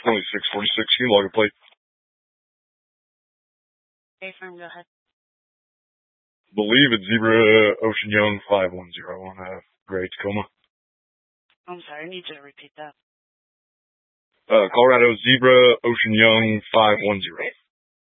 2646. Can you log a plate? Okay, firm, go ahead. Believe it's Zebra Ocean Young 510 on Gray Tacoma. I'm sorry, I need you to repeat that. Colorado Zebra Ocean Young 510.